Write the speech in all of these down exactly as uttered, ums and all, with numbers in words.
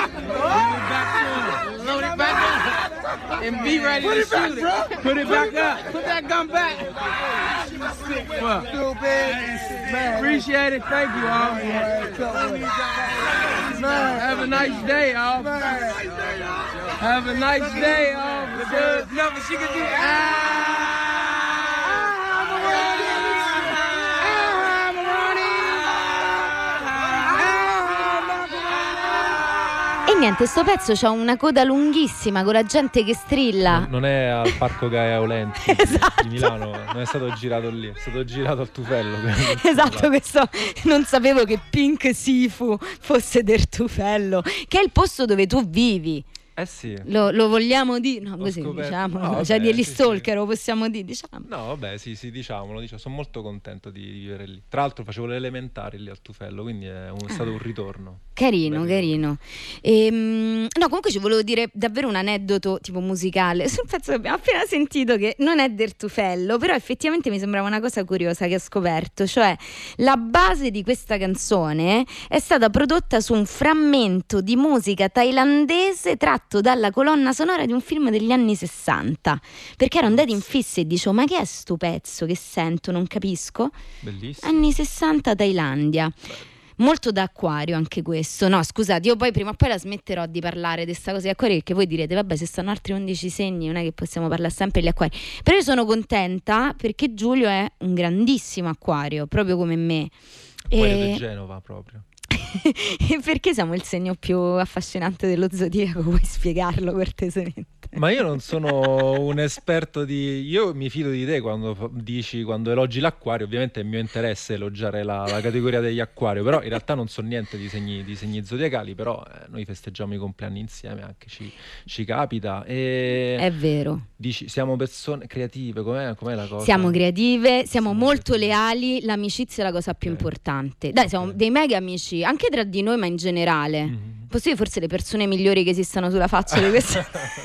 Load it back up and be ready to shoot it. Put it back up. Put that gun back. Well, stupid. Appreciate it. Thank you all. Have a nice day, all. Have a nice day, all. Nothing she can do. E niente, sto pezzo c'ha una coda lunghissima con la gente che strilla. Non è al Parco Gaia Aulenti Esatto. di Milano, non è stato girato lì, è stato girato al Tufello. Esatto, questo non sapevo che Pink Sifu fosse del Tufello, che è il posto dove tu vivi. Eh sì. Lo, lo vogliamo dire? No, Ho così scoperto- diciamo. no, vabbè, cioè degli sì, stalker, lo possiamo dire, diciamo. No, vabbè, sì, sì, diciamolo, diciamo, sono molto contento di vivere lì. Tra l'altro facevo le elementari lì al Tufello, quindi è, un- è stato un ritorno. Carino, Bel carino. Ehm, no, comunque ci volevo dire davvero un aneddoto tipo musicale sul pezzo che abbiamo appena sentito, che non è del Tufello, però effettivamente mi sembrava una cosa curiosa che ho scoperto, cioè la base di questa canzone è stata prodotta su un frammento di musica thailandese tratto dalla colonna sonora di un film degli anni sessanta, perché ero andata in fissa e dicevo: ma che è sto pezzo che sento, non capisco. Bellissimo. Anni sessanta Thailandia. Molto da acquario anche questo. No, scusate, io poi prima o poi la smetterò di parlare di sta cosa di acquario, perché voi direte: vabbè, se stanno altri undici segni non è che possiamo parlare sempre degli acquari. Però io sono contenta perché Giulio è un grandissimo acquario, proprio come me. Acquario E- di Genova proprio. E perché siamo il segno più affascinante dello zodiaco? Puoi spiegarlo cortesemente? Ma io non sono un esperto di... Io mi fido di te quando fa- dici, quando elogi l'acquario. Ovviamente è mio interesse elogiare la, la categoria degli acquario, però in realtà non so niente di segni, di segni zodiacali, però eh, noi festeggiamo i compleanni insieme, anche ci, ci capita. E È vero. dici, siamo persone creative, com'è, com'è la cosa? Siamo creative, siamo Siamo molto creative. leali, l'amicizia è la cosa più Ok. importante. Dai, siamo Ok. dei mega amici, anche tra di noi, ma in generale. Mhm. Posso dire forse le persone migliori che esistano sulla faccia di questa...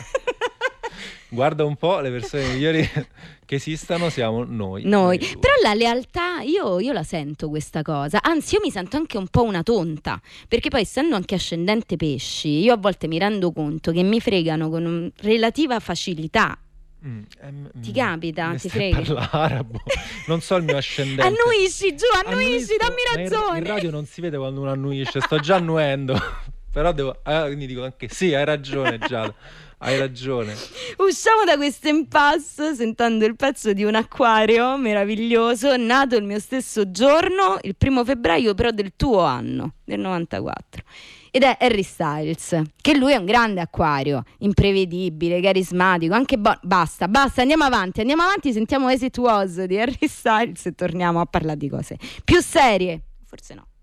Guarda un po', le persone migliori che esistano siamo noi. Noi, due. però la lealtà io, io la sento questa cosa, anzi io mi sento anche un po' una tonta, perché poi essendo anche ascendente pesci, io a volte mi rendo conto che mi fregano con un- relativa facilità. Mm, ehm, Ti mm, capita? mi Ti stai frega? parlando arabo. Non so il mio ascendente. Annuisci, giù, annuisci, Annuisco, dammi ma in- ragione. In radio non si vede quando uno annuisce, sto già annuendo. Però devo... ah, quindi dico anche sì, hai ragione Giada, hai ragione. Usciamo da questo impasse sentendo il pezzo di un acquario meraviglioso, nato il mio stesso giorno, il primo febbraio però del tuo anno, del novantaquattro. Ed è Harry Styles, che lui è un grande acquario, imprevedibile, carismatico, anche bo- basta, basta, andiamo avanti, andiamo avanti, sentiamo As It Was di Harry Styles e torniamo a parlare di cose più serie, forse no.